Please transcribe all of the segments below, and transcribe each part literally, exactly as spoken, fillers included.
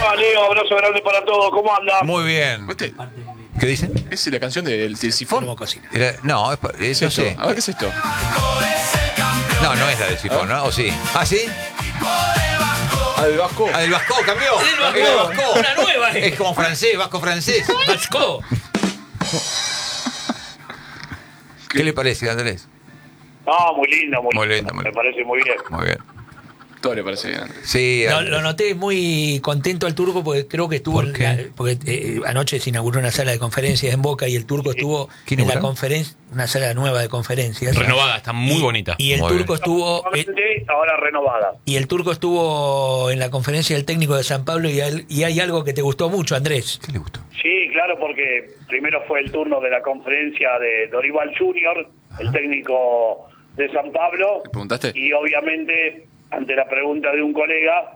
va, Leo? Abrazo grande para todos. ¿Cómo anda? Muy bien. ¿Este? ¿Qué dicen? ¿Es la canción del, del sifón? Era- no, es, pa- es- no sé. A ver, ¿qué es esto? No, no es la del sifón, ¿no? ¿O sí? ¿Ah, sí? Ah, del Vasco. Ah, del Vasco, cambió. Del Vasco, Cambió el Vasco. una nueva, eh. Es como francés, vasco francés. Vasco. ¿Qué le parece, Andrés? Ah, muy lindo, muy, Muy lindo. lindo, muy Me lindo. parece muy bien. Muy bien. Todo le parece bien. Sí, Lo, Andrés. lo noté muy contento al Turco porque creo que estuvo ¿Por en qué? la- porque eh, anoche se inauguró una sala de conferencias en Boca y el Turco estuvo ¿Quién en la inauguró? conferencia, una sala nueva de conferencias. Renovada, está muy Y- bonita. Y el Muy Turco bien. estuvo eh, Nuevamente, ahora renovada. y el Turco estuvo en la conferencia del técnico de San Pablo y, hay- y hay algo que te gustó mucho, Andrés. ¿Qué le gustó? Sí, claro, porque primero fue el turno de la conferencia de Dorival Junior, el técnico de San Pablo. ¿Le preguntaste? Y obviamente, ante la pregunta de un colega,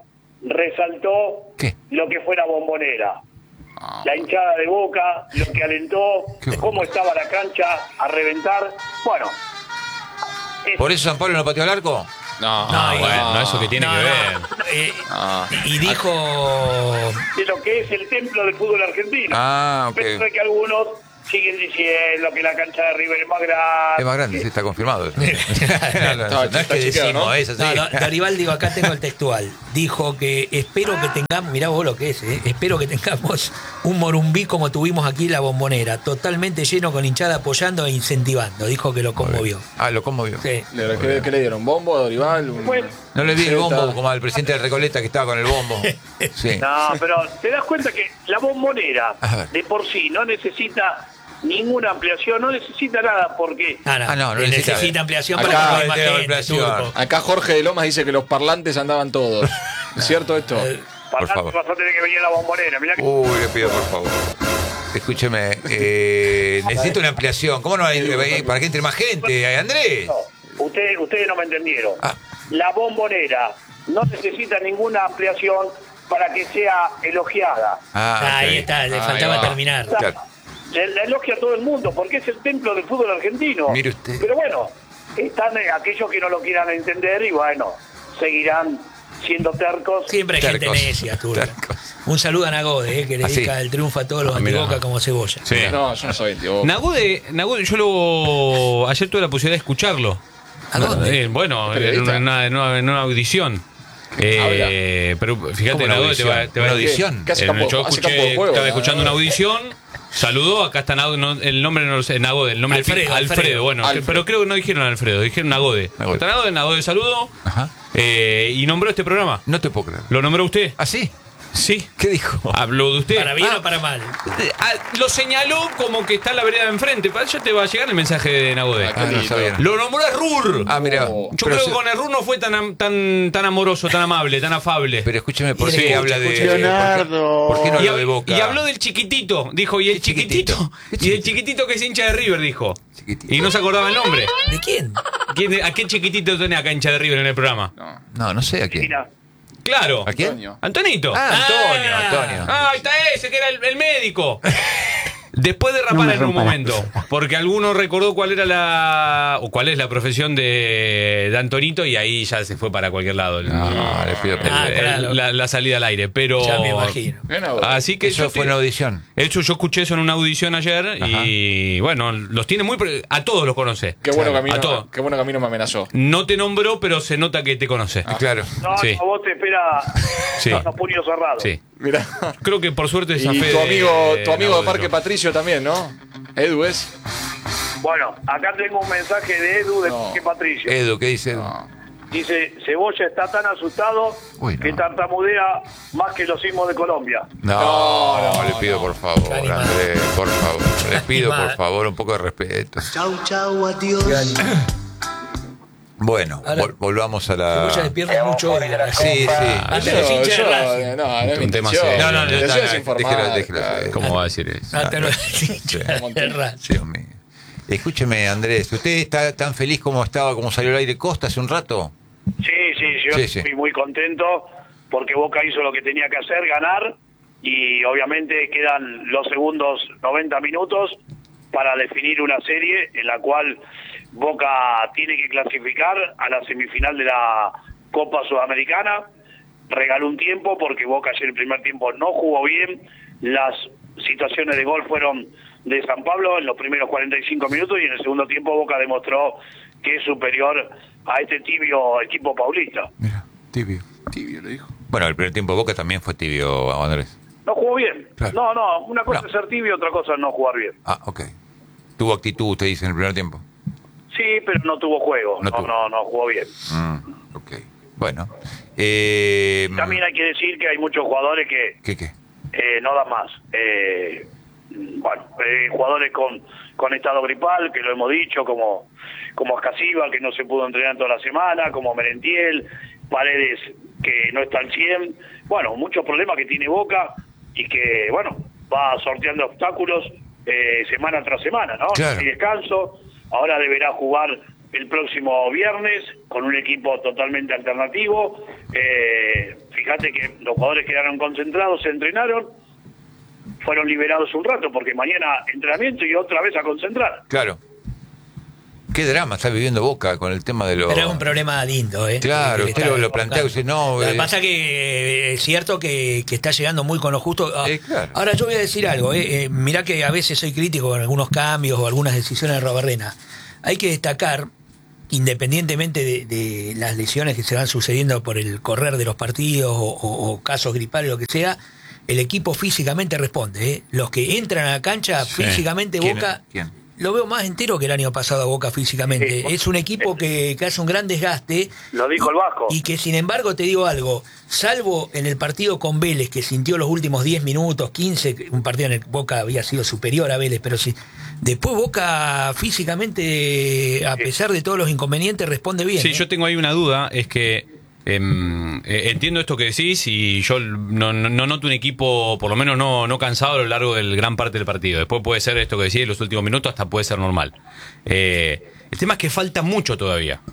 resaltó ¿Qué? lo que fue la Bombonera. Ah. La hinchada de Boca, lo que alentó, Qué cómo estaba la cancha a reventar. Bueno, es- ¿Por eso San Pablo no pateó al arco? No, No, bueno, no. eso que tiene No, que no, ver. eh, Ah. y dijo de lo que es el templo del fútbol argentino. Ah, ok. Pero es que algunos siguen diciendo que la cancha de River es más grande. Es más grande, sí, está confirmado eso. no, no, no, Está- no es está que chequeado, decimos, ¿no? es así. No, no, Dorival, digo, acá tengo el textual. Dijo que espero que tengamos, mirá vos lo que es, ¿eh? Espero que tengamos un Morumbí como tuvimos aquí en la Bombonera, totalmente lleno con hinchada apoyando e incentivando. Dijo que lo conmovió. Ah, lo conmovió. Sí. ¿Le- ¿Qué, qué le dieron? ¿Bombo a Dorival? Un- Bueno, No le vi el Zeta. bombo como al presidente de Recoleta que estaba con el bombo. Sí. no, pero te das cuenta que la Bombonera A ver. de por sí no necesita ninguna ampliación, no necesita nada porque Ah, no, Ah, no, no eh, necesita- necesita, ampliación Acá para que necesita más gente, ampliación. Turco. Acá Jorge de Lomas dice que los parlantes andaban todos. ¿Es cierto esto? Eh, para Por favor. vas a tener que venir a la Bombonera. Mirá que Uy, le pido por favor. Escúcheme, eh, necesito una ampliación. ¿Cómo no hay? Para que entre más gente, eh, Andrés. no, ustedes, ustedes no me entendieron. Ah. La Bombonera no necesita ninguna ampliación para que sea elogiada. Ah, Ahí ok. está, le Ahí faltaba va. terminar. Claro. Se la elogia a todo el mundo porque es el templo del fútbol argentino. Mire usted. Pero bueno, están eh, aquellos que no lo quieran entender y bueno, seguirán siendo tercos. Siempre hay gente Tercos. necia, Turco. Tercos. Un saludo a Nagode, eh, que le Ah, sí. dedica el triunfo a todos los Ah, mirá. antiboca como cebolla. Sí. No, yo no soy tío. Nagode, Nagode, yo lo. Ayer tuve la posibilidad de escucharlo. ¿A dónde? Eh, bueno, en ¿Periodista? una, en una- en una audición. Eh, pero fíjate, ¿Cómo una Nagode te va, audición? te va ¿Una a decir. audición? ¿Qué hace Eh, campo, yo hace escuché, campo de juego? estaba ¿no? escuchando una audición, saludó, acá está Nagode, no, el nombre no lo sé, Nagode, el nombre Alfredo, Alfredo, Alfredo. bueno, Alfredo. pero creo que no dijeron Alfredo, dijeron Nagode. Nagode. Está Nagode, Nagode saludó Ajá. eh, y nombró este programa. No te puedo creer. ¿Lo nombró usted? ¿Ah, sí? Sí. ¿Qué dijo? Habló de usted. ¿Para bien Ah, o para mal? ah, lo señaló como que está en la vereda de enfrente. Pa- Ya te va a llegar el mensaje de Nagode. Ah, Ah, no lindo. sabía. Lo nombró Errur. Ah, mira. Oh. Yo Pero creo se- que con Errur no fue tan, am- tan, tan amoroso, tan amable, tan afable. Pero escúcheme, ¿por Y qué escucha, habla de. escucha. Leonardo. ¿Por qué, por qué no y, habla de hab- Boca? y habló del chiquitito, dijo, y el chiquitito? chiquitito, ¿Qué y el chiquitito? chiquitito que es hincha de River, dijo. Chiquitito. Y no se acordaba el nombre. ¿De quién? ¿Quién- ¿A qué chiquitito tenés acá hincha de River en el programa? No. No, no sé a quién. Mira, Claro. ¿A quién? Antonio. Antonito. Ah, Antonio, Ah. Antonio. Ah, ahí está ese que era el, el médico. Después de rapar en un momento, porque alguno recordó cuál era la o cuál es la profesión de, de Antonito y ahí ya se fue para cualquier lado el- No, le pido el- perdón. Ah, el- claro. la, la salida al aire. Pero Ya me imagino. Bien, Nagode. así que Eso yo fue te- una audición. Hecho, yo escuché eso en una audición ayer y bueno, los tiene muy pre- a todos los conoce. Qué bueno, camino, A todos. qué bueno camino me amenazó. No te nombró, pero se nota que te conoce. Claro. no, Sí. no, vos te espera Sí. con los puños cerrados. Sí. Mirá. Creo que por suerte Y esa fe tu amigo, de- tu amigo de Nagode Parque no. Patricio también, ¿no? Edu es. Bueno, acá tengo un mensaje de Edu de No. Parque Patricio. Edu, ¿qué dice Edu? No. Dice, Cebolla está tan asustado Uy, no. que tartamudea más que los sismos de Colombia. No, No, no, no, le pido no. por favor, Qué animal. Andrés, por favor. Le pido animal. por favor un poco de respeto. Chau, chau, adiós. Bueno, Ahora- vol- volvamos a la. Cebolla despierta mucho odio. Sí, sí. Hasta los hinchas de Racing. no, no es mi Un tema intención. serio. No, no, no, Mi intención no, es no, informar, déjelo, déjelo, claro. déjelo. ¿Cómo va a decir eso? Hasta los hinchas de Racing. Dios mío. Escúcheme, Andrés, ¿usted está tan feliz como estaba, como salió al aire Costa hace un rato? Sí, sí, yo Sí, sí. estoy muy contento porque Boca hizo lo que tenía que hacer, ganar, y obviamente quedan los segundos noventa minutos para definir una serie en la cual Boca tiene que clasificar a la semifinal de la Copa Sudamericana regaló un tiempo porque Boca ayer el primer tiempo no jugó bien, las situaciones de gol fueron de San Pablo en los primeros cuarenta y cinco minutos y en el segundo tiempo Boca demostró que es superior a este tibio equipo paulista. Mira, tibio. Tibio, le dijo. Bueno, el primer tiempo de Boca también fue tibio, Andrés. No jugó bien. Claro. No, no, una cosa No. es ser tibio, otra cosa es no jugar bien. Ah, ok. Tuvo actitud, usted dice, en el primer tiempo. Sí, pero no tuvo juego, No no, tuvo. no, no jugó bien. Mm, ok. Bueno. Eh, También hay que decir que hay muchos jugadores que ¿Qué qué? eh, no dan más. Eh, bueno, eh, jugadores con, con estado gripal, que lo hemos dicho, como, como Ascasiba, que no se pudo entrenar toda la semana, como Merentiel, Paredes, que no está al cien. Bueno, muchos problemas que tiene Boca y que, bueno, va sorteando obstáculos eh, semana tras semana, ¿no? Claro. Sin descanso. Ahora deberá jugar el próximo viernes con un equipo totalmente alternativo. Eh, fíjate que los jugadores quedaron concentrados, se entrenaron, fueron liberados un rato porque mañana entrenamiento y otra vez a concentrar. Claro. Qué drama está viviendo Boca con el tema de los... Pero es un problema lindo, ¿eh? Claro, Que usted está lo, lo plantea, usted no... Lo que eh, pasa es que eh, es cierto que, que está llegando muy con lo justo. Ah, Eh, claro. Ahora yo voy a decir algo, eh, eh, mirá que a veces soy crítico con algunos cambios o algunas decisiones de Robarrena. Hay que destacar, independientemente de, de las lesiones que se van sucediendo por el correr de los partidos o, o- o casos gripales, lo que sea, el equipo físicamente responde. ¿eh? Los que entran a la cancha, Sí. físicamente ¿Quién? Boca... ¿Quién? Lo veo más entero que el año pasado a Boca físicamente. Sí. Es un equipo que, que hace un gran desgaste. Lo dijo el Vasco. Y que sin embargo te digo algo, salvo en el partido con Vélez, que sintió los últimos diez minutos, quince, un partido en el que Boca había sido superior a Vélez, pero sí. Después Boca físicamente, a pesar de todos los inconvenientes, responde bien. Sí, ¿eh? yo tengo ahí una duda, es que em, eh, entiendo esto que decís y yo no, no, no noto un equipo, por lo menos no, no cansado a lo largo del gran parte del partido. Después puede ser esto que decís en los últimos minutos, hasta puede ser normal. Eh, el tema es que falta mucho todavía.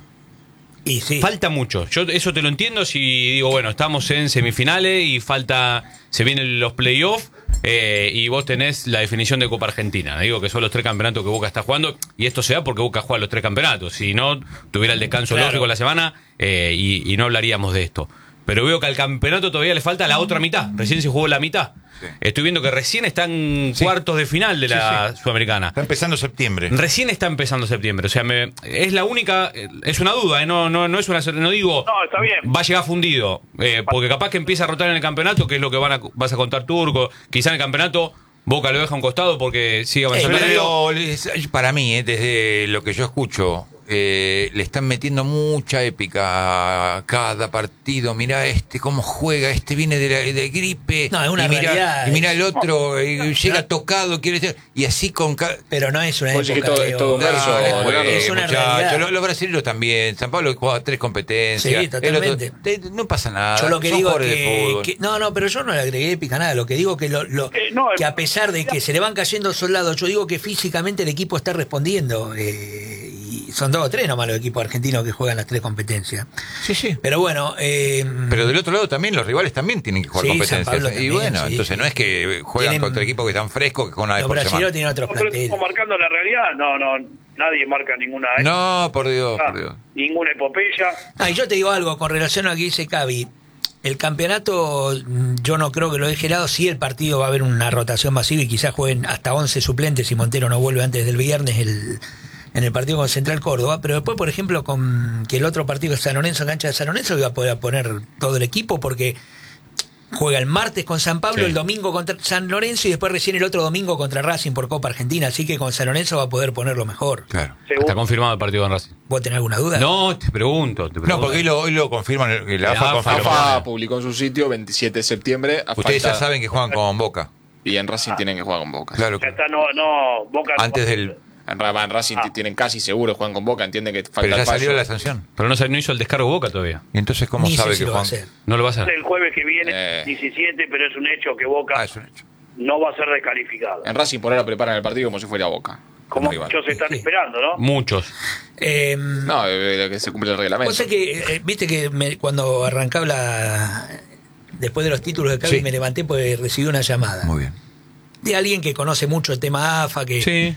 Y sí. Falta mucho. Yo eso te lo entiendo si digo, bueno, estamos en semifinales y falta, se vienen los playoffs eh, y vos tenés la definición de Copa Argentina. Digo que son los tres campeonatos que Boca está jugando y esto se da porque Boca juega los tres campeonatos. Si no, tuviera el descanso Claro. lógico la semana eh, y, y no hablaríamos de esto. Pero veo que al campeonato todavía le falta la otra mitad. Recién se jugó la mitad. Sí. Estoy viendo que recién están Sí. cuartos de final de la Sí, sí. Sudamericana. Está empezando septiembre. Recién está empezando septiembre, o sea, me, es la única, es una duda, ¿eh? no, no, no es una, no digo, No, está bien. va a llegar fundido, eh, porque capaz que empieza a rotar en el campeonato, que es lo que van a, vas a contar Turco, quizá en el campeonato Boca lo deja a un costado porque sigue Yo avanzando. le en esto. digo, para mí, eh, desde lo que yo escucho, eh, le están metiendo mucha épica a cada partido. Mirá este cómo juega, este viene de, la, de gripe. No, es una y mirá, realidad, y mirá es- el otro, eh, llega no. tocado, quiere ser. Y así con. ca- Pero no es una Vos decís época que todo- de- es todo un verso, Dale, Leonardo. pues, Es una muchacho, realidad. Los, los brasileños también. San Pablo juega tres competencias. Sí, totalmente. El otro- te- no pasa nada. Yo lo que Son digo es jugadores de que, fútbol. que- no, no, pero yo no le agregué épica nada. Lo que digo que lo, lo- Eh, no, que a pesar de que se le van cayendo soldados, yo digo que físicamente el equipo está respondiendo. eh, y son dos o tres nomás los equipos argentinos que juegan las tres competencias. Sí, sí. Pero bueno, eh, Pero del otro lado también los rivales también tienen que jugar Sí, San competencias. Pablo y también, bueno, sí. entonces no es que juegan Tienen- contra equipos que están frescos, que juegan una vez los por brasileños semana. tienen otros No, pero estamos planteles. marcando la realidad, no, no, nadie marca ninguna No, por Dios, Ah, por Dios. ninguna epopeya. Ah, y yo te digo algo con relación a lo que dice Cavi. El campeonato, mm, yo no creo que lo deje helado. Sí, el partido va a haber una rotación masiva y quizás jueguen hasta once suplentes si Montero no vuelve antes del viernes el, en el partido con Central Córdoba. Pero después, por ejemplo, con que el otro partido es San Lorenzo, en cancha de San Lorenzo, iba a poder poner todo el equipo porque juega el martes con San Pablo, Sí. el domingo contra San Lorenzo y después recién el otro domingo contra Racing por Copa Argentina. Así que con San Lorenzo va a poder ponerlo mejor. Claro. Según- Está confirmado el partido con Racing. ¿Vos tenés alguna duda? No, te pregunto, te pregunto. No, porque hoy lo, hoy lo confirman, el- la La AFA AFA confirma. lo AFA pone. publicó en su sitio veintisiete de septiembre. a Ustedes ya falta- saben que juegan con Boca. Y en Racing tienen que jugar con Boca. Claro. Ya está, no, no, Boca. Antes del. En, Ra- en Racing Ah. tienen casi seguro juegan con Boca. Entienden que falta Pero ya el fallo. salió la sanción. Pero no, se- no hizo el descargo Boca todavía. Y entonces, ¿cómo Ni sé sabe si que lo va a juegan? hacer. No lo va a hacer. El jueves que viene, Eh. diecisiete, pero es un hecho que Boca Ah, es un hecho. no va a ser descalificado. En Racing por ahora preparan el partido como si fuera Boca. Como rival. muchos están Sí. esperando, ¿no? Muchos. Eh, No, eh, eh, que se cumple el reglamento. Vos sabés que, eh, viste que me- cuando arrancaba la. Después de los títulos de Cavi Sí. me levanté porque recibí una llamada Muy bien. de alguien que conoce mucho el tema AFA, que Sí.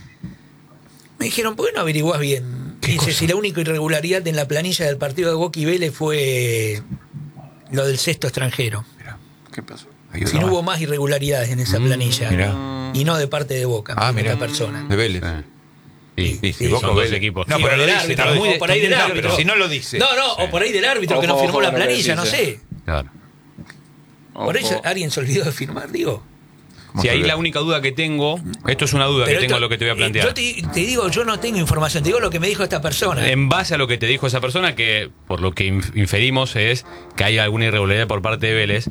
me dijeron, ¿por qué no averiguás bien? Dice, si la única irregularidad en la planilla del partido de Boca y Vélez fue lo del sexto extranjero. Mirá, ¿Qué pasó? hay Si otra no más. hubo más irregularidades en esa planilla. mirá. Y no de parte de Boca, Ah, de mira, esta persona. de Vélez. Sí. Sí, sí, Sí, Boca son o dos Vélez. equipos. No, Sí, pero o lo del dice, árbitro, está muy o por ahí del no, árbitro. pero si no lo dice. No, no, o por ahí del árbitro que no Ojo, firmó ojo la con lo que planilla, no decís, sé. Claro. Por ahí Ojo. alguien se olvidó de firmar, digo. ¿Cómo Si se ahí ve? la única duda que tengo, esto es una duda Pero que tengo esto- lo que te voy a eh, plantear. Yo te, te digo, yo no tengo información, te digo lo que me dijo esta persona. En base a lo que te dijo esa persona, que por lo que inf- inferimos es que hay alguna irregularidad por parte de Vélez,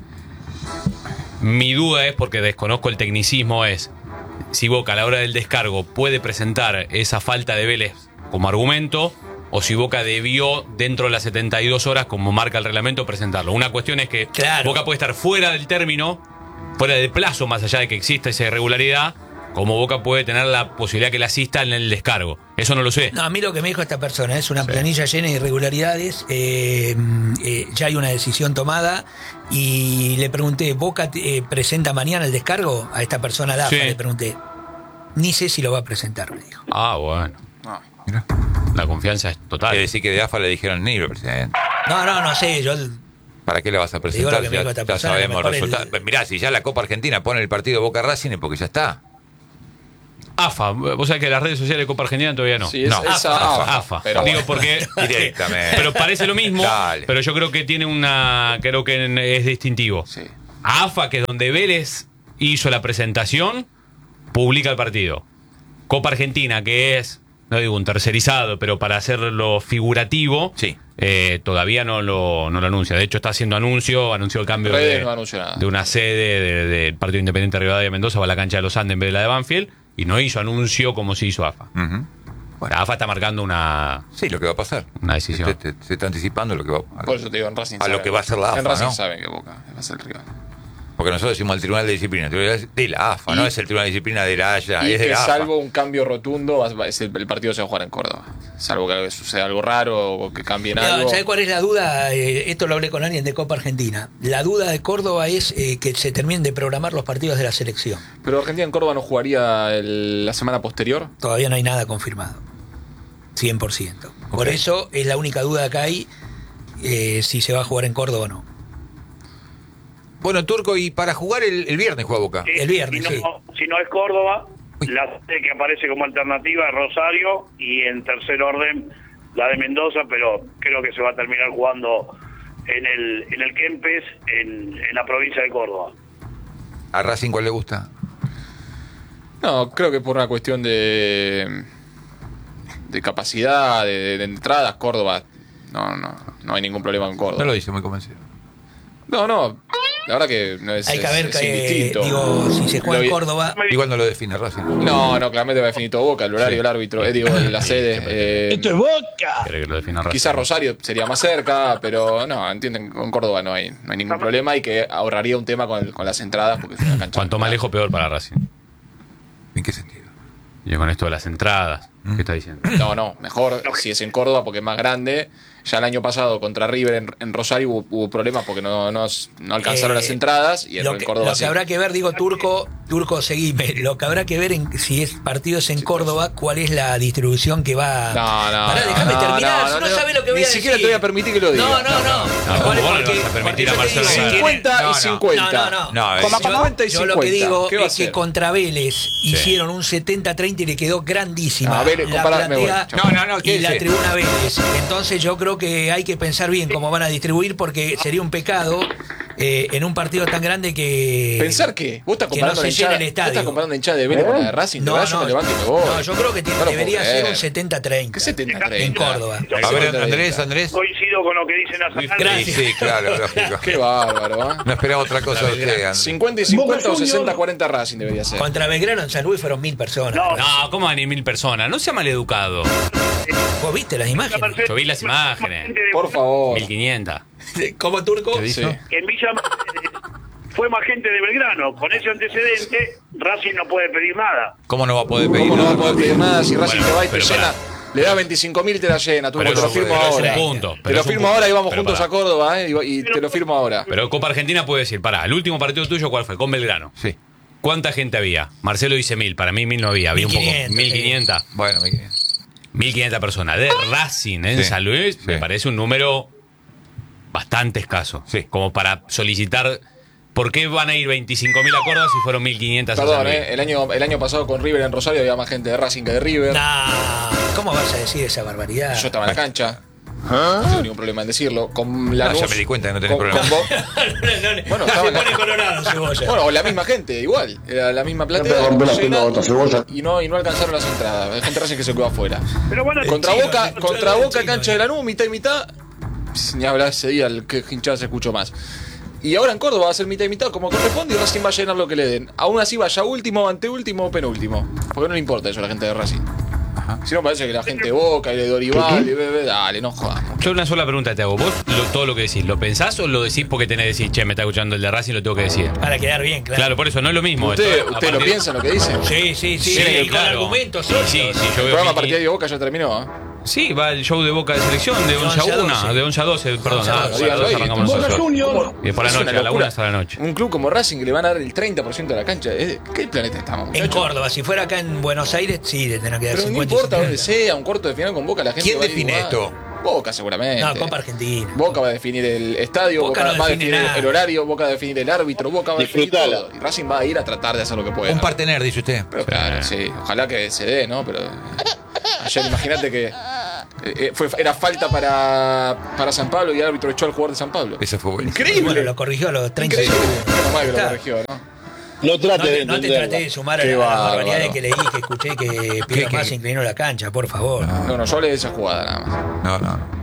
mi duda es, porque desconozco el tecnicismo, es si Boca a la hora del descargo puede presentar esa falta de Vélez como argumento, o si Boca debió dentro de las setenta y dos horas, como marca el reglamento, presentarlo. Una cuestión es que Claro. Boca puede estar fuera del término, fuera del plazo, más allá de que exista esa irregularidad, como Boca puede tener la posibilidad que le asista en el descargo. Eso no lo sé. No, a mí lo que me dijo esta persona es una planilla llena de irregularidades, eh, eh, ya hay una decisión tomada y le pregunté, ¿Boca eh, presenta mañana el descargo? A esta persona la Sí. le pregunté. Ni sé si lo va a presentar, me dijo. Ah, bueno. No. Mirá. La confianza es total. Quiere decir que de A F A le dijeron ni lo presidente. No, no, no sé, yo... ¿Para qué le vas a digo lo presentar? que me Ya, dijo esta ya persona, sabemos el mejor el- resultado. Mirá, si ya la Copa Argentina pone el partido Boca Racing es porque ya está. A F A, vos sabés que las redes sociales de Copa Argentina todavía no. Sí, es, No, es AFA, AFA, AFA. Pero Digo bueno. porque. Directamente. Pero parece lo mismo. Dale. Pero yo creo que tiene una. Creo que es distintivo. Sí. A F A, que es donde Vélez hizo la presentación, publica el partido. Copa Argentina, que es, no digo un tercerizado, pero para hacerlo figurativo, Sí. eh, todavía no lo, no lo anuncia. De hecho, está haciendo anuncio, anunció el cambio Redes de, no anunció nada. de una sede de- del Partido Independiente de Rivadavia Mendoza, va a la cancha de los Andes en vez de la de Banfield, y no hizo anuncio como se hizo A F A. Ujú. La A F A está marcando una, Sí, lo que va a pasar. una decisión. Se, te- se está anticipando lo que va a Por eso te digo, en Racing A lo saben- que va a ser la En AFA, Racing ¿no? saben que Boca va a ser el rival. Porque nosotros decimos el Tribunal de Disciplina, el Tribunal de la A F A, Y- no es el Tribunal de Disciplina de la Haya, Y es de que la A F A. salvo un cambio rotundo, va- va- es el, el partido se va a jugar en Córdoba. Salvo que suceda algo raro o que cambien algo. ¿Sabes cuál es la duda? Eh, esto lo hablé con alguien de Copa Argentina. La duda de Córdoba es eh, que se terminen de programar los partidos de la selección. Pero Argentina en Córdoba no jugaría el- la semana posterior. Todavía no hay nada confirmado. cien por ciento. Por Ok. eso es la única duda que hay, eh, si se va a jugar en Córdoba o no. Bueno, Turco, y para jugar el, el viernes juega Boca. Sí, El viernes, si sí. no, si no es Córdoba, Uy. la sede que aparece como alternativa es Rosario y en tercer orden la de Mendoza, pero creo que se va a terminar jugando en el en el Kempes, en, en la provincia de Córdoba. ¿A Racing cuál le gusta? No, creo que por una cuestión de de capacidad, de, de entradas, Córdoba. No, no, no hay ningún problema con No Córdoba. lo dice muy convencido. No, no. La verdad que no es, Hay que es- ver es que, indistinto. digo, si se juega Lo- en Córdoba, Igual no lo define Racing. No, no, claramente va a definir todo Boca, el horario, Sí. el árbitro, eh, digo, la sede. eh, ¡Esto es Boca! ¿Querés que lo defina Racing? Quizás Rosario sería más cerca, pero no, entienden, con Córdoba no hay, no hay ningún problema y que ahorraría un tema con, el- con las entradas porque es una cancha. Cuanto más lejos, peor para Racing. ¿En qué sentido? Y con esto de las entradas, Mm. ¿qué está diciendo? No, no, mejor si es en Córdoba porque es más grande. Ya el año pasado contra River en, en Rosario hubo, hubo problemas porque no, no, no alcanzaron Eh, las entradas y en lo en que, Córdoba lo que sí. habrá que ver, digo, Turco, Turco, seguime. Lo que habrá que ver en si es partidos en Córdoba, cuál es la distribución que va. No, no, Pará, no, déjame no, terminar, no, si no, no, sabes lo que voy ni a decir. siquiera te voy a permitir que lo digas. No, no, no. No, ¿Cuál ¿cómo es? vos le Porque- vas a permitir porque a yo te Marcelo digo, Garay? cincuenta No, no. y cincuenta. No, no, no. No, es- Coma, Yo- coma, noventa y yo lo que cincuenta. digo ¿Qué va a es que hacer? contra Vélez hicieron un setenta treinta y le quedó grandísima No, Vélez, la compará- me voy. platea Chau. No, no, no, y ¿qué la es? tribuna Vélez. Entonces yo creo que hay que pensar bien cómo van a distribuir porque sería un pecado eh, en un partido tan grande que... ¿Pensar qué? ¿Vos estás que no comparando, se la hinchada, llene el ¿vos estás estadio. comparando la hinchada de Vélez con la de Racing? No, No, yo no, me levanto y me voy. no, yo creo que tiene- No lo debería puedo ser creer. un setenta treinta. ¿Qué setenta treinta? En Córdoba. A ver, Andrés, Andrés. Coincido con lo que dicen las Sí, Gracias. sí, claro, lógico. Qué bárbaro, ¿eh? No esperaba otra cosa de usted, Andrés. cincuenta y cincuenta o sesenta cuarenta Racing debería ser. Contra Belgrano en San Luis fueron mil personas. No. No, ¿cómo van a ir mil personas? No sea maleducado. ¿Vos viste las imágenes? Yo vi las imágenes. Por favor. mil quinientos. ¿Cómo, Turco? ¿Qué Sí. dijo? En Villa fue más gente de Belgrano. Con ese antecedente, Racing no puede pedir nada. ¿Cómo no va a poder pedir ¿Cómo no va a nada? poder pedir nada si Racing Bueno, te va y te pero llena? pará. Le da veinticinco mil y te la llena. Tú, Pero te lo eso- firmo pero es un ahora. punto, Te pero lo es un firmo punto. ahora y vamos Pero juntos pará. a Córdoba, ¿eh? Y, y te lo firmo ahora. Pero Copa Argentina puede decir, pará, el último partido tuyo, ¿cuál fue? Con Belgrano. Sí. ¿Cuánta gente había? Marcelo dice mil, para mí mil no había, había un poco. mil quinientos, mil quinientos. Bueno, me quedé. mil quinientas personas. De Racing en Sí, San Luis, sí. me parece un número bastante escaso. Sí. Como para solicitar. ¿Por qué van a ir veinticinco mil a Córdoba si fueron mil quinientos a Perdón, San Luis? eh, el, año, el año pasado con River en Rosario había más gente de Racing que de River. Nah, ¿cómo vas a decir esa barbaridad? Yo estaba en la cancha. No tengo ningún problema en decirlo. Con la No, ya me di cuenta que no tenés problema. Bueno, se estaba en la- pone colorado, Cebolla. Bueno, o la misma gente, igual. Era la misma platea. rompe la llena, pelota, Cebolla. y, no, y no alcanzaron las entradas. Hay gente Racing que se quedó afuera. Pero bueno, Contra chino, Boca, el contra chino, Boca el cancha chino. de Lanús, mitad y mitad. Pss, Ni hablar ese día, el que hinchada se escuchó más. Y ahora en Córdoba va a ser mitad y mitad como corresponde y Racing va a llenar lo que le den. Aún así vaya último, anteúltimo o penúltimo. Porque no le importa eso a la gente de Racing. Si no parece que la gente de Boca y de Dorival y bebé, dale, no jodas. Yo una sola pregunta te hago. ¿Vos lo- todo lo que decís, lo pensás o lo decís porque tenés que decir, che, me está escuchando el de Racing, lo tengo que decir? Para quedar bien, claro. Claro, por eso no es lo mismo. ¿Usted, Esto, a usted lo partir- piensa lo que dice? Sí, sí, sí. Sí, y con claro. argumentos. Sí, sí, sí, yo El veo programa mil- Partidario de Boca ya terminó. ¿eh? Sí, va el show de Boca de selección de once a una, de once a doce, perdón. once a Ah, doce. a las doce arrancamos Boca nosotros. Junior. Y por la Es noche, una a la locura. una hasta la noche. Un club como Racing que le van a dar el treinta por ciento de la cancha. ¿eh? ¿Qué planeta estamos, En muchachos? Córdoba, si fuera acá en Buenos Aires, sí, le tendrán que dar Pero no cincuenta importa y dónde cincuenta. sea, un cuarto de final con Boca, la gente ¿Quién va a ir define igual. esto? Boca seguramente. No, Copa Argentina. Boca va a definir el estadio, Boca Boca, no va a define definir nada. el horario, Boca va a definir el árbitro, Boca va a definir Disfrutala. todo. Y Racing va a ir a tratar de hacer lo que pueda. Un partener, dice usted. Pero claro, sí. Ojalá que se dé, ¿no? Pero ayer imagínate que eh, fue, era falta para, para San Pablo y el árbitro echó al jugador de San Pablo. Eso fue bueno. Increíble. Bueno, lo corrigió a los treinta Increíble. segundos. Menos mal que lo Está. corrigió, ¿no? No No trate de te, no te entenderla. traté de sumar a Qué las bárbaro. barbaridades que leí, que escuché, que Piero qué? más inclinó la cancha, por favor. No, no, yo hablé de esa jugada nada más. No, no.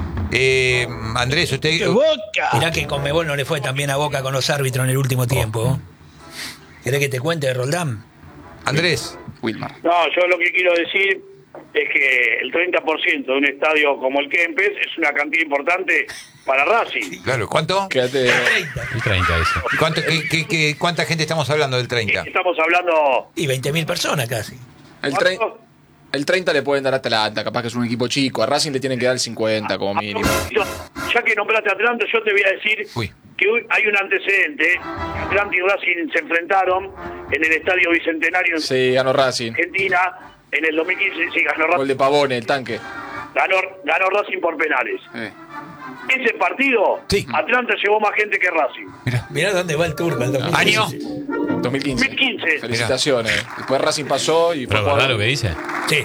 Eh, Andrés, usted. Mirá que con Conmebol no le fue tan bien a Boca con los árbitros en el último tiempo. ¿Querés que te cuente de Roldán? Andrés, Wilmar. no, yo lo que quiero decir es que el treinta por ciento de un estadio como el Kempes es una cantidad importante para Racing. claro, ¿cuánto? Quédate. El treinta ese. ¿Cuánto qué, qué- qué- ¿Cuánta gente estamos hablando del treinta? Estamos hablando... Y veinte mil personas casi. El, trein- el treinta le pueden dar a Atlanta, capaz que es un equipo chico. A Racing le tienen que dar el cincuenta como mínimo. Ya que nombraste a Atlanta, yo te voy a decir Uy. que hoy hay un antecedente. Atlanta y Racing se enfrentaron en el Estadio Bicentenario en Sí, ganó Racing. Argentina en el dos mil quince. Sí, ganó Gol Racing, de Pavone, el tanque. ganó, ganó Racing por penales. Eh. Ese partido, Sí. Atlanta llevó más gente que Racing. Mirá dónde va el turco. El dos mil quince. Año. dos mil quince. dos mil quince. Felicitaciones. Después Racing pasó y fue Pero ¿verdad jugador. lo que dice? Sí.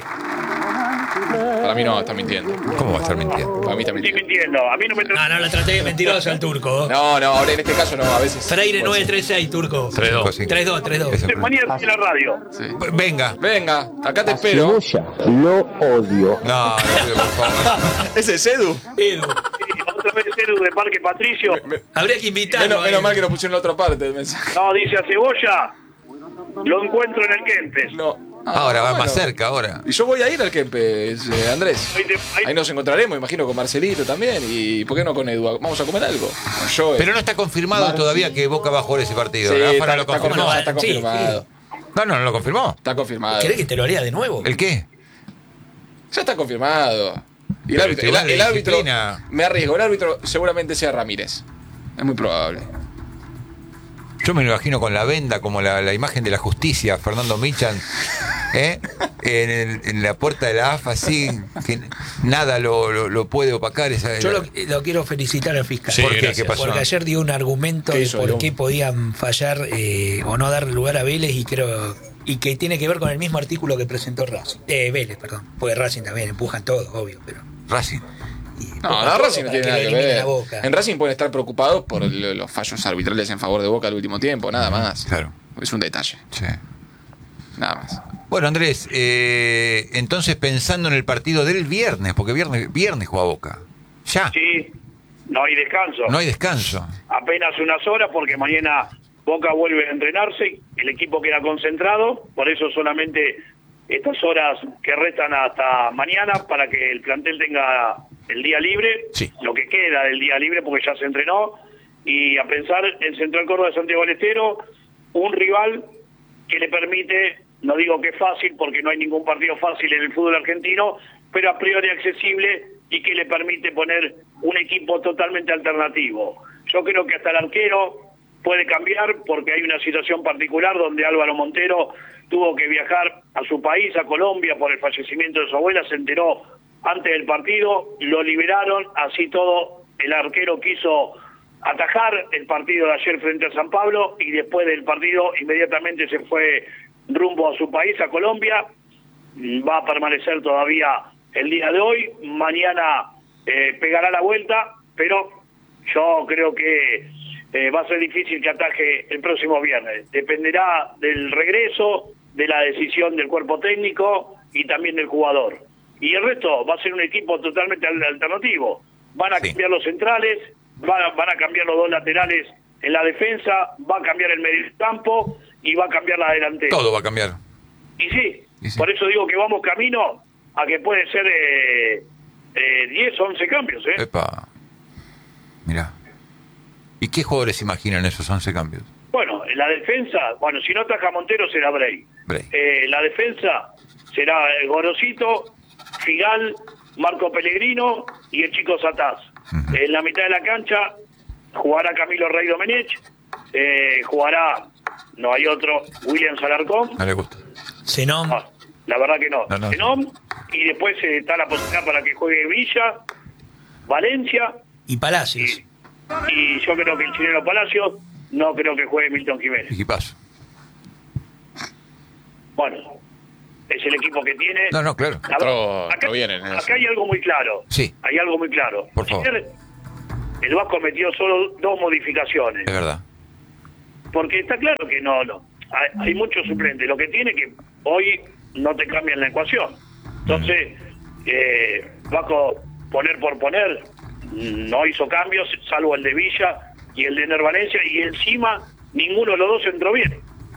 Para mí no, está mintiendo. ¿Cómo va a estar mintiendo? Para mí está Estoy mintiendo. mintiendo. A mí no me... No, no lo traté de mentiroso al turco. No, no, ahora en este caso no, a veces. Freire nueve tres seis, turco. tres dos. Sí. tres dos, tres dos. Eso fue. Mañana en la radio. Sí. Venga. Venga, acá te espero. Cebolla, lo odio. No, no, por favor. ¿Ese es Edu? Edu, Sí, otra vez Edu de Parque Patricio. habría que invitarlo. Menos, a menos él. mal que nos pusieron la otra parte del mensaje. No, dice a Cebolla. Lo encuentro en el Kempes. No. Ahora va bueno. más cerca, ahora. Y yo voy a ir al Kempes, eh, Andrés. Ahí te- ahí- Ahí nos encontraremos, imagino, con Marcelito también. ¿Y por qué no con Edu? Vamos a comer algo. Con Joe. Pero no está confirmado todavía que Boca va a jugar ese partido. Sí, La AFA está, no lo está confirmó. confirmado, está Sí, confirmado. No, no, no lo confirmó. Está confirmado. ¿Querés que te lo haría de nuevo? ¿El qué? Ya está confirmado. Y el Pero árbitro, el, igual de el árbitro disciplina. me arriesgo, el árbitro seguramente sea Ramírez. Es muy probable. Yo me lo imagino con la venda, como la, la imagen de la justicia, Fernando Michan, ¿eh? en, el- en la puerta de la AFA, así, que nada lo, lo, lo puede opacar. Esa, Yo lo, lo quiero felicitar al fiscal. Sí, ¿Por qué? gracias. ¿Qué pasó? Porque ayer dio un argumento ¿Qué de hizo, por León? qué podían fallar eh, o no darle lugar a Vélez y creo y que tiene que ver con el mismo artículo que presentó Racing. Eh, Vélez, perdón. Porque Racing también empujan todo, obvio, pero. Racing. y No, empujan no, todo Racing no para tiene nada le que eliminen ver. a Boca. En Racing pueden estar preocupados por el- los fallos arbitrales en favor de Boca al último tiempo, nada más. Claro. Es un detalle, Sí. nada más. Bueno, Andrés, eh, entonces pensando en el partido del viernes, porque viernes, viernes juega Boca. Ya. Sí, no hay descanso. No hay descanso. Apenas unas horas porque mañana Boca vuelve a entrenarse, el equipo queda concentrado, por eso solamente estas horas que restan hasta mañana para que el plantel tenga el día libre, Sí. lo que queda del día libre porque ya se entrenó, y a pensar en Central Córdoba de Santiago del Estero, un rival que le permite, no digo que es fácil porque no hay ningún partido fácil en el fútbol argentino, pero a priori accesible y que le permite poner un equipo totalmente alternativo. Yo creo que hasta el arquero puede cambiar porque hay una situación particular donde Álvaro Montero tuvo que viajar a su país, a Colombia, por el fallecimiento de su abuela, se enteró antes del partido, lo liberaron, así todo el arquero quiso atajar el partido de ayer frente a San Pablo y después del partido inmediatamente se fue rumbo a su país, a Colombia. Va a permanecer todavía el día de hoy. Mañana eh, pegará la vuelta, pero yo creo que eh, va a ser difícil que ataje el próximo viernes. Dependerá del regreso, de la decisión del cuerpo técnico y también del jugador. Y el resto va a ser un equipo totalmente alternativo. Van a sí. cambiar los centrales, van a, van a cambiar los dos laterales en la defensa, va a cambiar el mediocampo y va a cambiar la delantera. Todo va a cambiar. Y sí, y sí. por eso digo que vamos camino a que puede ser eh, eh, diez o once cambios. ¿eh? Epa. Mirá. ¿Y qué jugadores imaginan esos once cambios? Bueno, en la defensa, bueno, si no ataja Montero será Bray. Bray. Eh, la defensa será Gorosito, Figal, Marco Pellegrino y el Chico Sataz. Uh-huh. En la mitad de la cancha jugará Camilo Rey Domenech, eh, jugará, no hay otro, William Alarcón. No le gusta. Zenón. No, la verdad que no. no, no Zenón, y después eh, está la posibilidad para que juegue Villa, Valencia. Y Palacios. Y, y yo creo que el chileno Palacios, no creo que juegue Milton Jiménez. Equipazo. Bueno, es el equipo que tiene. No, no, claro. Otro, acá, no vienen, acá hay algo muy claro. Sí. Hay algo muy claro. Por favor. Ayer el Vasco metió solo dos modificaciones. Es verdad. Porque está claro que no, no. Hay, hay muchos suplentes. Lo que tiene que hoy no te cambian la ecuación. Entonces, mm. eh, Vasco, poner por poner, no hizo cambios, salvo el de Villa y el de Ener Valencia, y encima ninguno de los dos entró bien.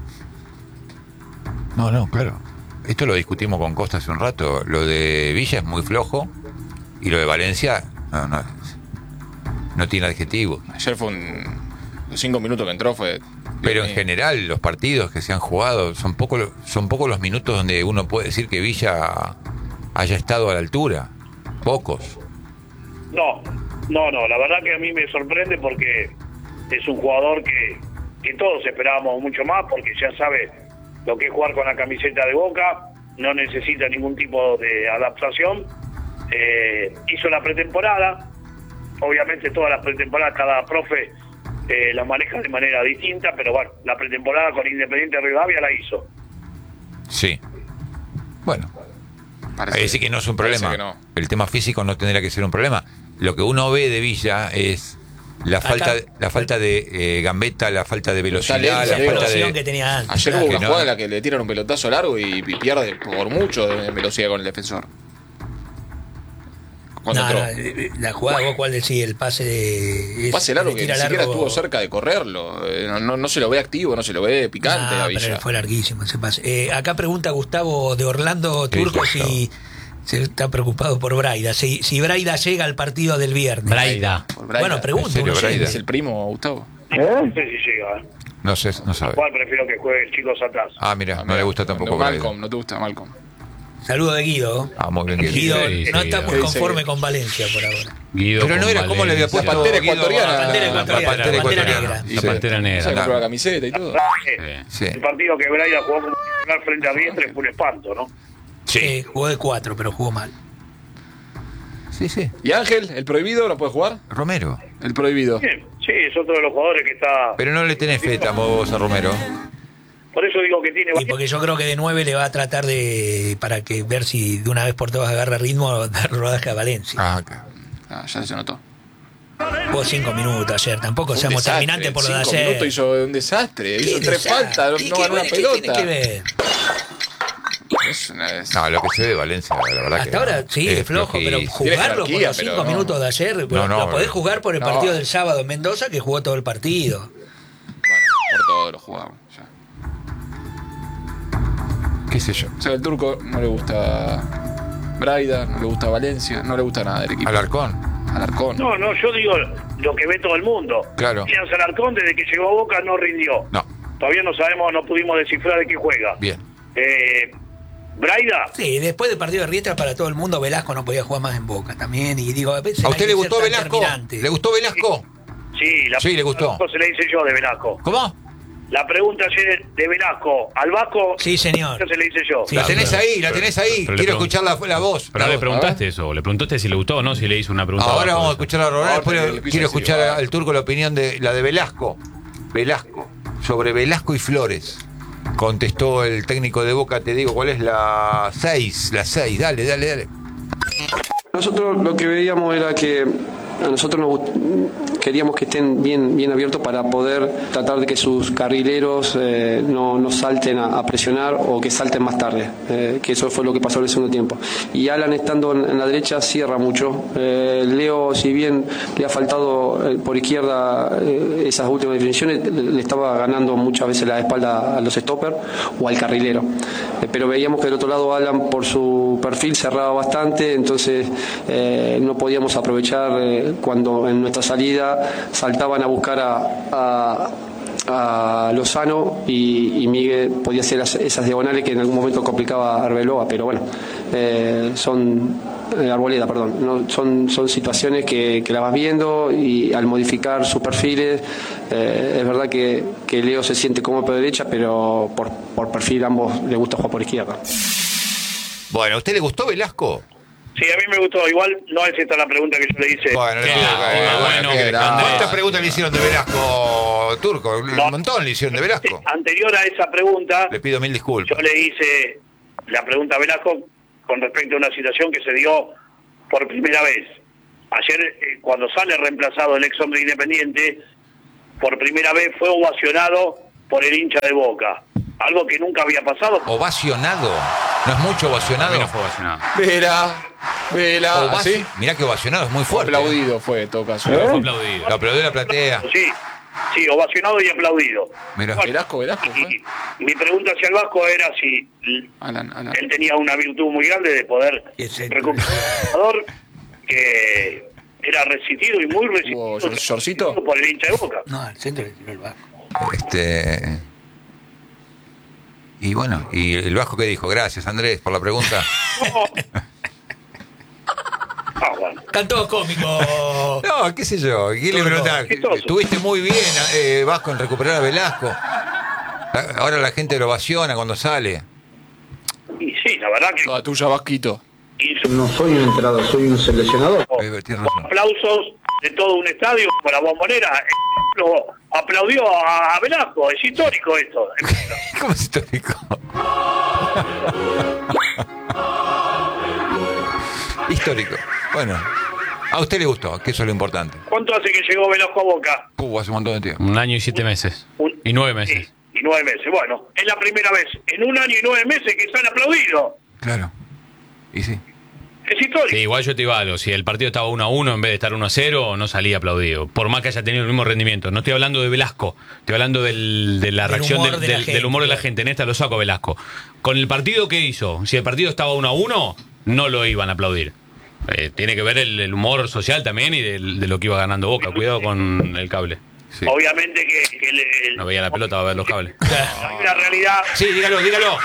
No, no, claro. Esto lo discutimos con Costa hace un rato. Lo de Villa es muy flojo y lo de Valencia no, no, no tiene adjetivo. Ayer fue un... Los cinco minutos que entró fue... Pero en general los partidos que se han jugado son poco, son pocos los minutos donde uno puede decir que Villa haya estado a la altura. Pocos. No, no, no. La verdad que a mí me sorprende porque es un jugador que, que todos esperábamos mucho más, porque ya sabe lo que es jugar con la camiseta de Boca, no necesita ningún tipo de adaptación. Eh, hizo la pretemporada, obviamente todas las pretemporadas, cada profe eh, la maneja de manera distinta, pero bueno, la pretemporada con Independiente Rivadavia la hizo. Sí. Bueno, Parece, parece que no es un problema. Que no. El tema físico no tendrá que ser un problema. Lo que uno ve de Villa es la Acá. falta, la falta de eh, gambeta, la falta de velocidad, lento, la la falta velocidad de... que tenía antes. Ayer claro. hubo una no. jugada en la que le tiran un pelotazo largo y, y pierde por mucho de velocidad con el defensor. Cuando No, entró. no, la jugada, vos cuál decís, el pase de. Un pase largo de que ni tira siquiera largo. estuvo cerca de correrlo. Eh, No, no, no se lo ve activo, no se lo ve picante Ah, a pero Villa. fue larguísimo ese pase. Eh, acá pregunta Gustavo de Orlando Sí, Turco Gustavo. si se está preocupado por Braida. Si, si Braida llega al partido del viernes. Braida. Por Braida. Bueno, pregunto. ¿En serio, no sé. Braida? ¿Es el primo, Gustavo? No sé si llega. ¿eh? No sé, no sabe. Igual prefiero que juegue el Chico Sataz. Ah, mira, Ah, no mira, le gusta tampoco no, Braida. Malcolm, no te gusta Malcolm. Saludo de Guido. Ah, muy bien. Guido Sí, sí, no sí, está Guido. muy ¿Qué dice conforme Guido? con Valencia por ahora. Guido Pero no con era como le había Valencia. puesto La pantera Guido ecuatoriana. a- La pantera la ecuatoriana, pantera la pantera ecuatoriana. negra. La Sí. pantera Se negra. compró la camiseta y todo. Eh, Sí. El partido que Braida jugó como titular frente a Riestre fue un espanto, ¿no? Sí. Eh, jugó de cuatro, pero jugó mal. Sí, sí. ¿Y Ángel, el prohibido, no puede jugar? Romero. El prohibido. Bien, sí, es otro de los jugadores que está... Pero no le tenés fe tampoco vos a Romero. Por eso digo que tiene... Y porque yo creo que de nueve le va a tratar de, para que ver si de una vez por todas agarra ritmo, dar rodaje a Valencia. Ah, acá. Ah, ya se notó. Jugó cinco minutos ayer, tampoco Un seamos desastre. terminantes por lo de Cinco ayer. minutos hizo un desastre. ¿Qué Hizo tres desastre? faltas, no, ¿Y no qué- ganó una qué tiene pelota. que ver? Es una- es- No, lo que se ve de Valencia, la verdad que Hasta ahora sí, es es flojo, pero flojísimo. jugarlo por jerarquía, los cinco pero no. minutos de ayer, No, no, lo podés no. jugar por el No. partido del sábado en Mendoza, que jugó todo el partido. Bueno, por todo lo jugamos. Ya. ¿Qué sé yo? O sea, el turco no le gusta Braida, no le gusta Valencia, no le gusta nada del equipo. Alarcón. Alarcón. No, no, yo digo lo que ve todo el mundo. Claro. William Alarcón desde que llegó a Boca no rindió. No. Todavía no sabemos, no pudimos descifrar de qué juega. Bien. Eh, Braida, Sí, después del partido de Riestra para todo el mundo, Velasco no podía jugar más en Boca también. Y digo, a veces ¿A hay usted que le ser gustó tan Velasco? terminante. ¿Le gustó Velasco? sí, la Sí, le gustó. se le dice yo de Velasco. ¿Cómo? La pregunta ayer de Velasco al Vasco. Sí, señor. ¿Qué se le dice yo? Sí, La tenés pero- ahí, la tenés ahí. pero le Quiero pregun- escuchar la, la voz. Pero la le voz. preguntaste eso, le preguntaste si le gustó o no, si le hizo una pregunta. Ahora abajo vamos a de eso. escuchar a Rodán, después Ahora, le- el quiz quiero en serio. escuchar al turco la opinión de la de Velasco. Velasco, sobre Velasco y Flores. Contestó el técnico de Boca, te digo, ¿cuál es la seis? La seis, dale, dale, dale. Nosotros lo que veíamos era que a nosotros nos gust- queríamos que estén bien, bien abiertos para poder tratar de que sus carrileros eh, no, no salten a, a presionar o que salten más tarde, eh, que eso fue lo que pasó en el segundo tiempo. Y Alan estando en, en la derecha cierra mucho. Eh, Leo, si bien le ha faltado eh, por izquierda eh, esas últimas definiciones, le, le estaba ganando muchas veces la espalda a los stoppers o al carrilero. Eh, pero veíamos que del otro lado Alan por su perfil cerraba bastante, entonces eh, no podíamos aprovechar eh, cuando en nuestra salida saltaban a buscar a, a, a Lozano y, y Miguel podía hacer las- esas diagonales que en algún momento complicaba a Arbeloa, pero bueno, eh, son eh, Arboleda, perdón, no, son, son situaciones que, que las vas viendo y al modificar sus perfiles, eh, es verdad que, que Leo se siente como por derecha, pero por, por perfil ambos le gusta jugar por izquierda. Bueno, ¿a usted le gustó Velasco? Sí, a mí me gustó. Igual no es esta la pregunta que yo le hice. Bueno, Qué no, lástima, eh, bueno, qué que grande. Andrés. ¿Cuántas preguntas le hicieron de Velasco, Turco? Un No. montón le hicieron de Velasco. Anterior a esa pregunta, Le pido mil yo disculpas. le hice la pregunta a Velasco con respecto a una situación que se dio por primera vez. Ayer, eh, cuando sale reemplazado el ex hombre Independiente, por primera vez fue ovacionado por el hincha de Boca. Algo que nunca había pasado. Ovacionado. ¿No es mucho A mí ovacionado? no fue ovacionado. Vela, vela, Ovaci- así. Mirá que ovacionado es muy fuerte. Aplaudido fue en todo caso. Fue aplaudido. Lo aplaudió la platea. Sí, sí, ovacionado y aplaudido. Mirá. Bueno, Velasco, Velasco fue. y mi pregunta hacia el Vasco era si l- Alan, Alan. él tenía una virtud muy grande de poder Y ese- recuperar un jugador que era resistido y muy resistido ¿Hubo shor- shortcito? por el hincha de Boca. No, al centro le tiró el Vasco. Este. Y bueno, ¿y el Vasco qué dijo? Gracias, Andrés, por la pregunta. No. Ah, bueno. Están todos cómicos. No, qué sé yo. ¿Quién le Turco. preguntaba? Chistoso. Estuviste muy bien, eh, Vasco, en recuperar a Velasco. Ahora la gente lo ovaciona cuando sale. Y sí, la verdad que Toda tuya, Vasquito. hizo No soy un entrenador, soy un seleccionador. Eh, tienes razón. aplausos de todo un estadio como la Bombonera. Eh, Lo aplaudió a, a Velasco. Es histórico esto. ¿Cómo es histórico? Histórico. Bueno, a usted le gustó, que eso es lo importante. ¿Cuánto hace que llegó Velasco a Boca? Uh, hace un montón de tiempo. Un año y siete meses. Un- Y nueve meses. Sí, y nueve meses. Bueno, es la primera vez en un año y nueve meses que están aplaudidos. Claro. Y sí. Es histórico. Sí, igual yo te digo algo. Si el partido estaba uno a uno en vez de estar uno a cero, no salía aplaudido. Por más que haya tenido el mismo rendimiento. No estoy hablando de Velasco. Estoy hablando del, de la Del reacción humor del, de la del- gente. del humor de la gente. En esta lo saco a Velasco. Con el partido que hizo, si el partido estaba uno a uno, no lo iban a aplaudir. Eh, tiene que ver el, el humor social también y del- de lo que iba ganando Boca. Cuidado con el cable. Sí. Obviamente que, que el- el- No veía la pelota, va a ver los cables. hay una realidad, Sí, dígalo, dígalo.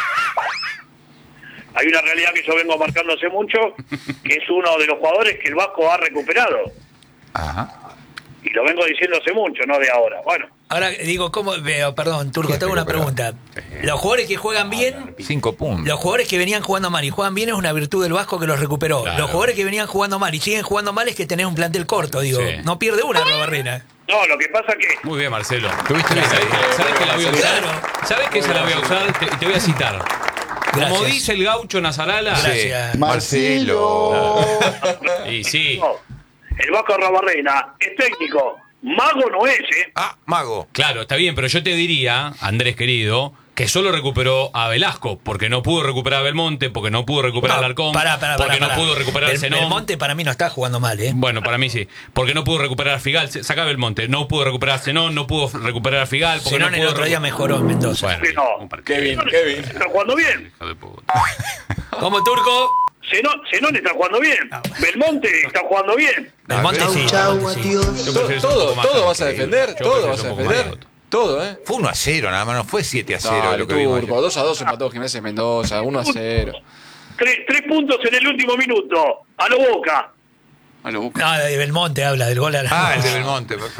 hay una realidad que yo vengo marcando hace mucho, que es uno de los jugadores que el Vasco ha recuperado. Ajá. Y lo vengo diciendo hace mucho, no de ahora. Bueno, Ahora digo, ¿cómo? Veo, perdón, Turco, tengo una pregunta. Los jugadores que juegan bien, Cinco puntos. los jugadores que venían jugando mal y juegan bien es una virtud del Vasco que los recuperó. Claro. Los jugadores que venían jugando mal y siguen jugando mal es que tenés un plantel corto, digo. Sí. No pierde una Barrena. no, lo que pasa que Muy bien, Marcelo. ¿Tuviste ¿Sabes, una- que- sabes que la voy a usar? Claro. ¿Sabes que esa la voy a usar? Te, te voy a citar. Como Gracias. dice el gaucho Nazarala. Gracias. Marcelo. Y sí. no, el Vasco Rabarrena es técnico, mago no es, ¿eh? Ah, Mago. Claro, está bien, pero yo te diría, Andrés querido, que solo recuperó a Velasco, porque no pudo recuperar a Belmonte, porque no pudo recuperar No, al Arcón, pará, pará, porque pará, no pará. pudo recuperar al Bel- Zenón. Belmonte para mí no está jugando mal, ¿eh? Bueno, para mí sí. Porque no pudo recuperar a Figal. Se- Saca Belmonte. No pudo recuperar a Zenón, no pudo recuperar a Figal. Porque Zenón no el pudo otro día recu- mejoró en Mendoza. Bueno, Que no. un partido. Kevin, Kevin. Está jugando bien. Hijo de puta. ¿Cómo, Turco? Zenón, Zenón está jugando bien. Belmonte está jugando bien. Belmonte sí. Belmonte sí. Yo Todo, prefiero ser un todo, poco más todo vas a tranquilo. defender, Yo todo prefiero vas a ser un poco más defender. neutro. Todo, ¿eh? Fue uno a cero, nada más, no fue siete a cero Dale, lo que vimos Turco, ayer. dos a dos empató Gimnasia Mendoza, uno a cero. Tres, tres puntos en el último minuto. A lo Boca. A lo Boca. No, de Belmonte habla, del gol a la... Ah, el de Belmonte, perfecto.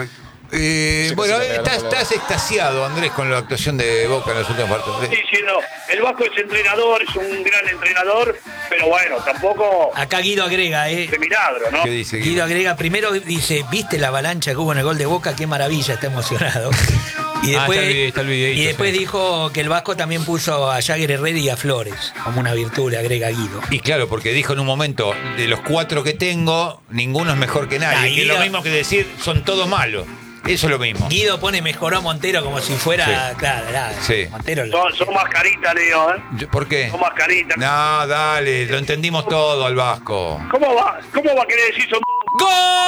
Eh, Sí, bueno, sí, sí, estás, sí, sí. estás extasiado, Andrés, con la actuación de Boca en los últimos partidos. Sí, sí, no. El Vasco es entrenador, es un gran entrenador, pero bueno, tampoco Acá Guido agrega, ¿eh? de milagro, ¿no? ¿Qué dice Guido Guido? agrega, primero dice, ¿viste la avalancha que hubo en el gol de Boca? Qué maravilla, está emocionado. Y Ah, después, está el vide- está el videíto, y después sí. dijo que el Vasco también puso a Jagger Herrera y a Flores, como una virtud, le agrega Guido. Y claro, porque dijo en un momento, de los cuatro que tengo, ninguno es mejor que nadie. Ah, que es Guido- lo mismo que decir, son todos malos. Eso es lo mismo. Guido pone mejoró a Montero como si fuera, Sí. claro, claro, Sí. Montero. lo- Son, son mascaritas, Leo, ¿eh? Yo- ¿Por qué? Son mascaritas. No, dale, lo entendimos todo al Vasco. ¿Cómo va? ¿Cómo va a querer decir son ¡Gol!